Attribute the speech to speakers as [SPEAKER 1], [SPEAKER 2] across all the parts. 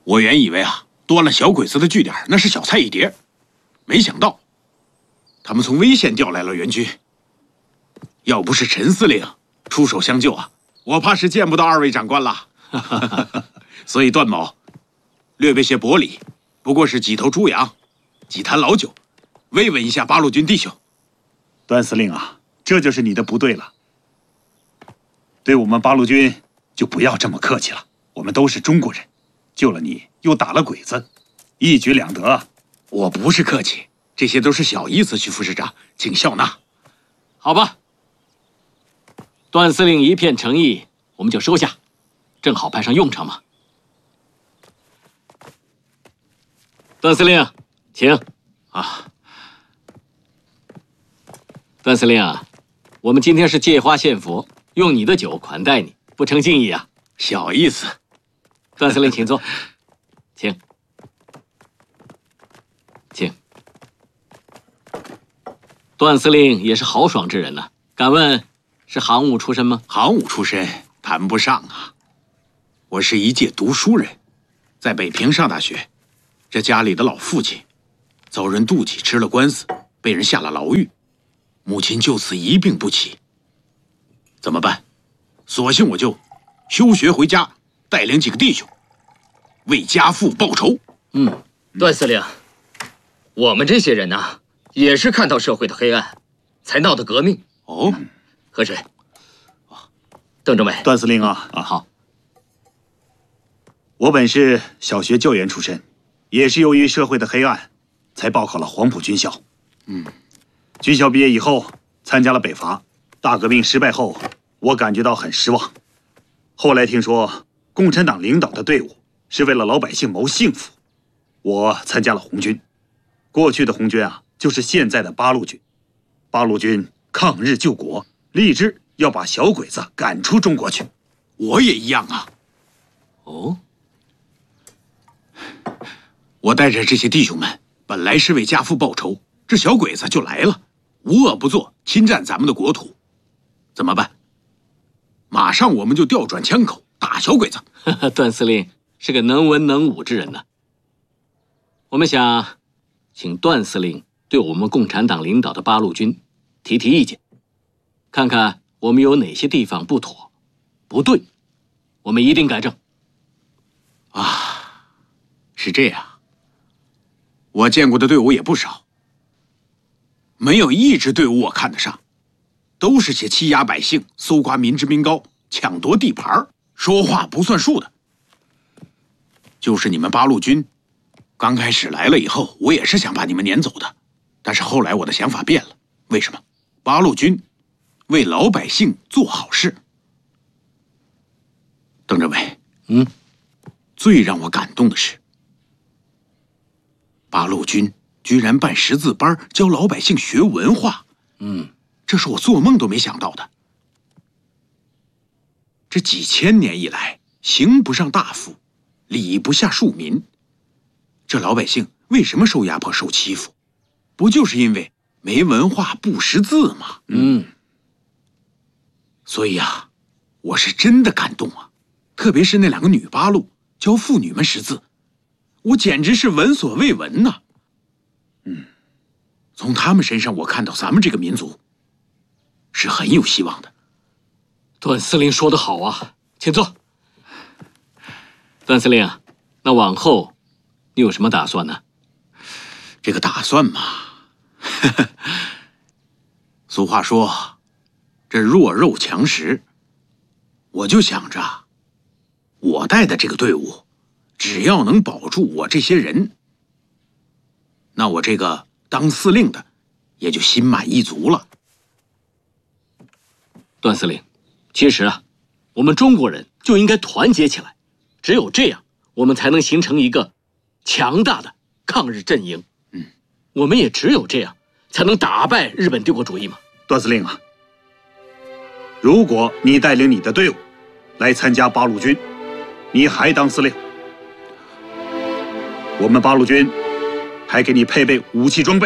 [SPEAKER 1] 我原以为啊，端了小鬼子的据点那是小菜一碟，没想到他们从危县调来了援军。要不是陈司令出手相救啊，我怕是见不到二位长官了。所以段某略备些薄礼，不过是几头猪羊，几坛老酒，慰问一下八路军弟兄。
[SPEAKER 2] 段司令啊，这就是你的不对了。对我们八路军就不要这么客气了，我们都是中国人，救了你又打了鬼子，一举两得啊。
[SPEAKER 1] 我不是客气，这些都是小意思，徐副师长，请笑纳。
[SPEAKER 3] 好吧，段司令一片诚意，我们就收下，正好派上用场嘛。段司令，请。
[SPEAKER 1] 啊，
[SPEAKER 3] 段司令啊，我们今天是借花献佛，用你的酒款待你，不成敬意啊。
[SPEAKER 1] 小意思。
[SPEAKER 3] 段司令，请坐，请，请。段司令也是豪爽之人呐，敢问是行伍出身吗？
[SPEAKER 1] 行伍出身谈不上啊，我是一介读书人，在北平上大学。这家里的老父亲遭人妒忌，吃了官司，被人下了牢狱，母亲就此一病不起。怎么办？索性我就休学回家，带领几个弟兄为家父报仇。
[SPEAKER 4] 段司令，我们这些人呢，也是看到社会的黑暗，才闹的革命。
[SPEAKER 1] 哦，
[SPEAKER 4] 喝水。邓政委，
[SPEAKER 2] 段司令啊，
[SPEAKER 3] 好。
[SPEAKER 2] 我本是小学教员出身，也是由于社会的黑暗，才报考了黄埔军校。军校毕业以后，参加了北伐。大革命失败后，我感觉到很失望。后来听说共产党领导的队伍是为了老百姓谋幸福，我参加了红军。过去的红军啊，就是现在的八路军。八路军抗日救国，立志要把小鬼子赶出中国去。
[SPEAKER 1] 我也一样啊。
[SPEAKER 3] 哦，
[SPEAKER 1] 我带着这些弟兄们，本来是为家父报仇，这小鬼子就来了，无恶不作，侵占咱们的国土，怎么办？马上我们就调转枪口打小鬼子。
[SPEAKER 3] 段司令是个能文能武之人呢。我们想请段司令对我们共产党领导的八路军提提意见，看看我们有哪些地方不妥、不对，我们一定改正。
[SPEAKER 1] 啊，是这样。我见过的队伍也不少，没有一支队伍我看得上，都是些欺压百姓、搜刮民脂民膏、抢夺地盘、说话不算数的。就是你们八路军，刚开始来了以后，我也是想把你们撵走的，但是后来我的想法变了。为什么？八路军为老百姓做好事。邓政委，最让我感动的是，八路军居然办识字班，教老百姓学文化。这是我做梦都没想到的。这几千年以来，刑不上大夫，礼不下庶民，这老百姓为什么受压迫、受欺负？不就是因为没文化、不识字吗？所以啊，我是真的感动啊！特别是那两个女八路教妇女们识字，我简直是闻所未闻呐。从他们身上，我看到咱们这个民族是很有希望的。
[SPEAKER 3] 段司令说得好啊，请坐。段司令，那往后你有什么打算呢？
[SPEAKER 1] 这个打算嘛，俗话说，这弱肉强食。我就想着，我带的这个队伍，只要能保住我这些人，那我这个当司令的也就心满意足了。
[SPEAKER 3] 段司令，其实啊，我们中国人就应该团结起来，只有这样，我们才能形成一个强大的抗日阵营。我们也只有这样，才能打败日本帝国主义嘛。
[SPEAKER 2] 段司令啊，如果你带领你的队伍来参加八路军，你还当司令，我们八路军还给你配备武器装备。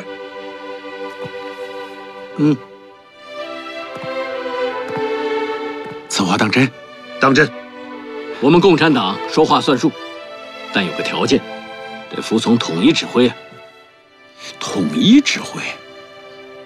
[SPEAKER 1] 此话当真？
[SPEAKER 2] 当真。
[SPEAKER 3] 我们共产党说话算数， 但有个条件，得服从统一指挥啊。
[SPEAKER 1] 统一指挥。